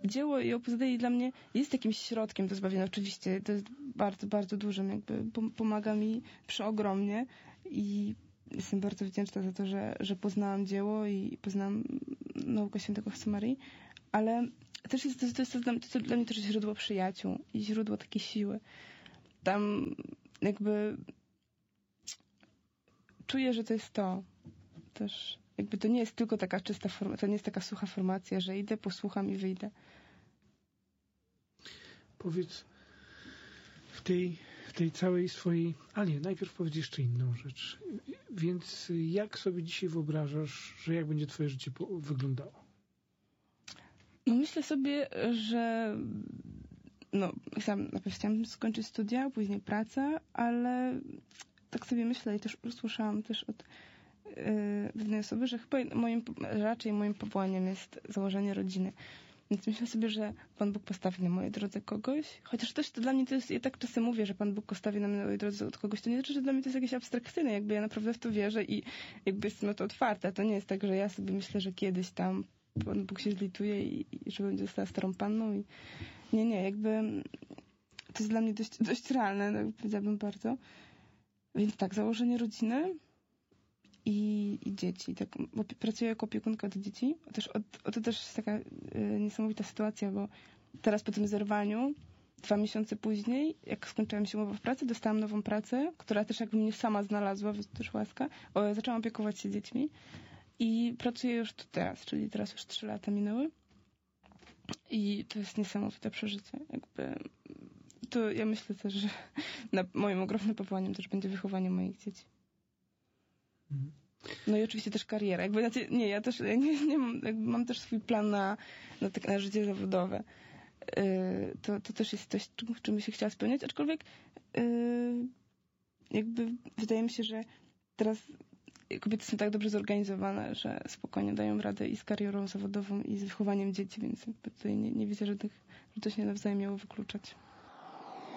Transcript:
dzieło i Opus Dei dla mnie jest jakimś środkiem do zbawienia. Oczywiście to jest bardzo, bardzo dużym, jakby pomaga mi przeogromnie i jestem bardzo wdzięczna za to, że poznałam dzieło i poznałam naukę świętego Josemarii, ale też to jest dla mnie też źródło przyjaciół i źródło takiej siły. Tam jakby czuję, że to jest to. Też jakby to nie jest tylko taka czysta forma, to nie jest taka sucha formacja, że idę, posłucham i wyjdę. Powiedz w tej całej swojej... A nie, najpierw powiedz jeszcze inną rzecz. Więc jak sobie dzisiaj wyobrażasz, że jak będzie twoje życie wyglądało? No myślę sobie, że najpierw chciałam skończyć studia, później pracę, ale tak sobie myślę i też usłyszałam też od pewnej osoby, że chyba raczej moim powołaniem jest założenie rodziny. Więc myślę sobie, że Pan Bóg postawi na mojej drodze kogoś, chociaż też to dla mnie to jest, ja tak czasem mówię, że Pan Bóg postawi na mojej drodze od kogoś, to nie znaczy, że dla mnie to jest jakieś abstrakcyjne, jakby ja naprawdę w to wierzę i jakby jestem na to otwarta. To nie jest tak, że ja sobie myślę, że kiedyś tam Pan Bóg się zlituje i że będzie została starą panną i nie, jakby to jest dla mnie dość realne, powiedziałabym bardzo. Więc tak, założenie rodziny i dzieci. Tak, bo pracuję jako opiekunka do dzieci. To też jest taka niesamowita sytuacja, bo teraz po tym zerwaniu, 2 miesiące później, jak skończyłam się umowę w pracy, dostałam nową pracę, która też jakby mnie sama znalazła, więc też łaska. Zaczęłam opiekować się dziećmi i pracuję już tu teraz, czyli teraz już 3 lata minęły. I to jest niesamowite przeżycie. Jakby to ja myślę też, że moim ogromnym powołaniem też będzie wychowanie moich dzieci. No i oczywiście też kariera. Ja też mam też swój plan na życie zawodowe. To też jest coś, w czym bym się chciała spełniać, aczkolwiek jakby wydaje mi się, że teraz kobiety są tak dobrze zorganizowane, że spokojnie dają radę i z karierą zawodową, i z wychowaniem dzieci, więc jakby tutaj nie widzę żadnych, że to się nawzajem miało wykluczać.